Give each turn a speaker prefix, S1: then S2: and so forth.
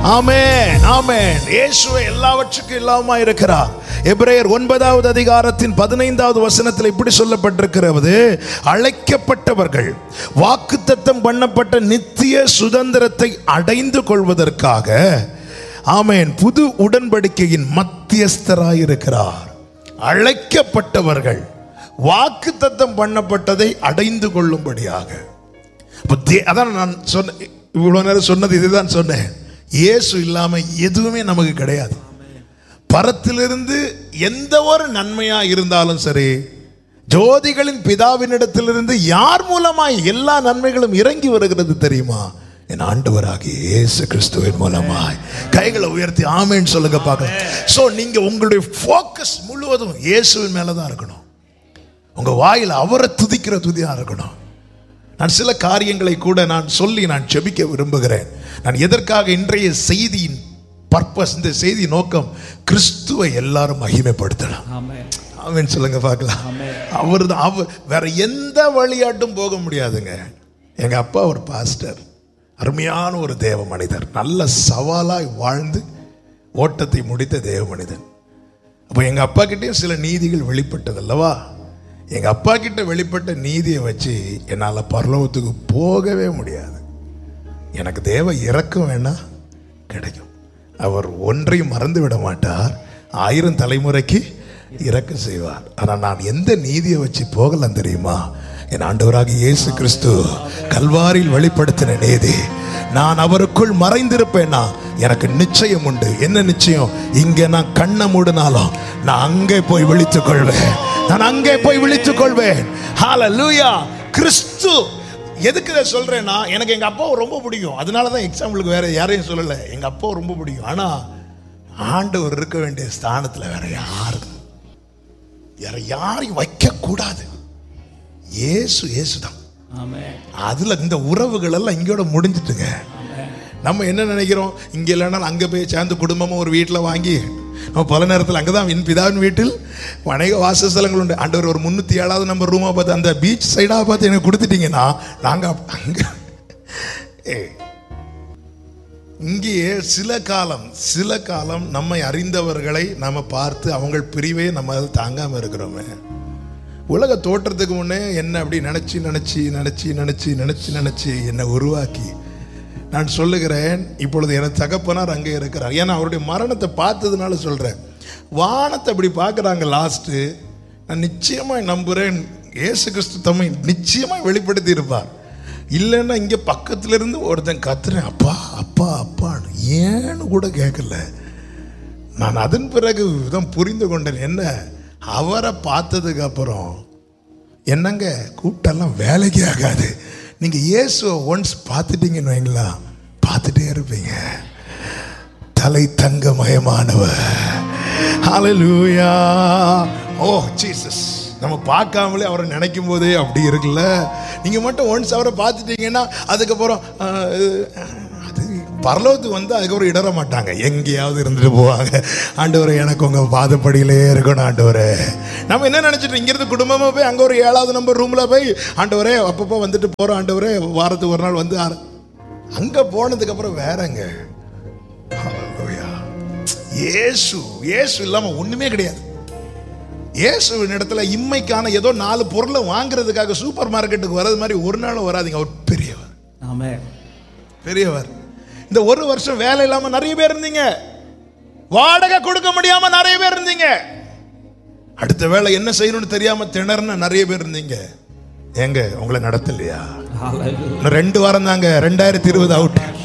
S1: ஆமென், ஆமென். இயேசுவே எல்லாவற்றுக்கும் எல்லாமா இருக்கிறார். எபிரேயர் 9வது அதிகாரத்தின் 15வது வசனத்தில் இப்படி சொல்லப்பட்டிருக்கிறது, அழைக்கப்பட்டவர்கள் வாக்குத்தத்தம் பண்ணப்பட்ட நித்திய சுதந்திரத்தை அடைந்து கொள்வதற்காக, ஆமென், புது உடன்படிக்கையின் மத்தியஸ்தராயிருக்கிறார். அழைக்கப்பட்டவர்கள் வாக்குத்தத்தம் பண்ணப்பட்டதை அடைந்து கொள்ளும்படியாக. அதான் நான் சொன்ன, இவ்வளவு நேரம் சொன்னது இதுதான் சொன்னேன். இயேசு இல்லாம எதுவுமே நமக்கு கிடையாது. பரத்திலிருந்து எந்த ஒரு நன்மையா இருந்தாலும் சரி, ஜோதிகளின் பிதாவினிடத்திலிருந்து யார் மூலமாய் எல்லா நன்மைகளும் இறங்கி வருகிறது தெரியுமா? என் ஆண்டவராகிய இயேசு கிறிஸ்துவின் மூலமாய். கைகளை உயர்த்தி ஆமென் சொல்லுங்க பார்க்கலாம். சோ நீங்க உங்களுடைய ஃபோக்கஸ் முழுவதும் இயேசுவின் மேலதான் இருக்கணும். உங்க வாயில் அவரை துதிக்கிற துதியா இருக்கணும். நான் சில காரியங்களை கூட நான் சொல்லி நான் ஜெபிக்க விரும்புகிறேன். நான் எதற்காக இன்றைய செய்தியின் பர்பஸ், இந்த செய்தி நோக்கம், கிறிஸ்துவை எல்லாரும் மகிமைப்படுத்தலாம். ஆமென் சொல்லுங்க பார்க்கலாம். அவர் தான், வேற எந்த வழியாட்டும் போக முடியாதுங்க. எங்க அப்பா ஒரு பாஸ்டர், அருமையான ஒரு தேவ மனிதர், நல்ல சவாலாய் வாழ்ந்து ஓட்டத்தை முடித்த தேவ மனிதன். அப்போ எங்க அப்பா கிட்டேயும் சில நீதிகள் வெளிப்பட்டது அல்லவா? எங்க அப்பா கிட்ட வெளிப்பட்ட நீதியை வச்சு என்னால் பரலோகத்துக்கு போகவே முடியாது. எனக்கு தேவ இரக்கம் வேணா கிடைக்கும். அவர் ஒன்றையும் மறந்து விட மாட்டார், 1000 தலைமுறைக்கு இரக்கம் செய்வார். ஆனால் நான் எந்த நீதியை வச்சு போகலாம் தெரியுமா? என் ஆண்டவராகிய இயேசு கிறிஸ்து கல்வாரியில் வெளிப்படுத்தின நீதி. நான் அவருக்குள் மறைந்திருப்பேன்னா எனக்கு நிச்சயம் உண்டு. என்ன நிச்சயம்? இங்கே நான் கண்ணை மூடினாலும் நான் அங்கே போய் விழித்துக் கொள்வேன். நான் அங்கே போய் விழித்துக் கொள்வேன். ஹல்லேலூயா. கிறிஸ்து எதுக்கு இதை சொல்றேன்னா, எனக்கு எங்க அப்பாவை ரொம்ப பிடிக்கும். அதனாலதான் எக்ஸாம்பிளுக்கு வேற யாரையும் சொல்லல. எங்க அப்பாவை ரொம்ப பிடிக்கும். ஆனா ஆண்டவர் இருக்க வேண்டிய ஸ்தானத்துல வேற யாரையும் வைக்க கூடாது. இயேசுதான். அதுல இந்த உறவுகள் எல்லாம் இங்கோட முடிஞ்சிட்டுங்க. நம்ம என்ன நினைக்கிறோம், இங்க இல்லைன்னா அங்க போய் சேர்ந்து குடும்பமா ஒரு வீட்டில் வாங்கி நம்ம பல நேரத்தில் அங்கதான் என் பிதாவின் வீட்டில் அநேக வாசஸ்தலங்கள் உண்டு. ஆண்டவர் ஒரு 307வது நம்பர் ரூமா பார்த்து அந்த பீச் சைடா பார்த்து எனக்கு கொடுத்துட்டீங்கன்னா நாங்க அங்க இங்கேயே சில காலம் நம்மை அறிந்தவர்களை நம்ம பார்த்து அவங்க பிரிவே நம்ம தாங்காம இருக்கிறோமே. உலக தோற்றத்துக்கு முன்னே என்ன அப்படி நினைச்சு என்னை உருவாக்கி, நான் சொல்லுகிறேன், இப்பொழுது எனக்கு தகப்பனார் அங்கே இருக்கிறார். ஏன்னா அவருடைய மரணத்தை பார்த்ததுனால சொல்றேன். வானத்தை அப்படி பார்க்குறாங்க லாஸ்ட்டு. நான் நிச்சயமாக நம்புகிறேன், இயேசு கிறிஸ்து தம்மை நிச்சயமாக வெளிப்படுத்தி இருப்பார். இல்லைன்னா இங்கே பக்கத்துல இருந்து ஒருத்தன் கத்துறேன், அப்பா அப்பா அப்பான்னு, ஏன்னு கூட கேட்கல. நான் அதன் பிறகு தான் புரிந்து கொண்டேன். என்ன, அவரை பார்த்ததுக்கு அப்புறம் என்னங்க கூட்டெல்லாம் வேலைக்கு ஆகாது. நீங்க இயேசுவை ஒன்ஸ் பார்த்துட்டீங்கன்னு வைங்களா, பார்த்துட்டே இருப்பீங்க. தலை தங்கமயமானவர். ஹல்லேலூயா. ஓ ஜீசஸ். நம்ம பார்க்காமலே அவரை நினைக்கும் போதே அப்படி இருக்குல்ல. நீங்க மட்டும் ஒன்ஸ் அவரை பார்த்துட்டீங்கன்னா அதுக்கப்புறம் அது பரலோகத்துக்கு வந்து அதுக்கப்புறம் இடற மாட்டாங்க, எங்கேயாவது இருந்துட்டு போவாங்க. ஆண்டவரே எனக்கு உங்க பாதப்படியிலே இருக்கணும் ஆண்டவரே. நம்ம என்ன நினைச்சிட்டு இங்கிருந்து குடும்பமா போய் அங்க ஒரு 7வது நம்பர் ரூம்ல போய் ஆண்டவரே அப்பப்போ வந்துட்டு போறோம் ஆண்டவரே, வாரத்துக்கு ஒரு நாள் வந்து அங்க போனதுக்கு அப்புறம் வேறங்க. இயேசு இல்லாம ஒண்ணுமே கிடையாது. இயேசுவின் இடத்துல இம்மைக்கான ஏதோ 4 பொருளை வாங்குறதுக்காக சூப்பர் மார்க்கெட்டுக்கு வர்றது மாதிரி ஒரு நாளும் வராதிங்க. அவர் பெரியவர். ஆமென். பெரியவர். இந்த ஒரு வருஷம் வேலை இல்லாம நிறைய பேர் இருந்தீங்க, வாடகை கொடுக்க முடியாம நிறைய பேர் இருந்தீங்க, அடுத்த வேலை என்ன செய்யணும்னு தெரியாம திணறன நிறைய பேர் இருந்தீங்க. ஏங்க உங்களை நடத்தலையா? 2 வாரம் தாங்க 2020 அவுட்.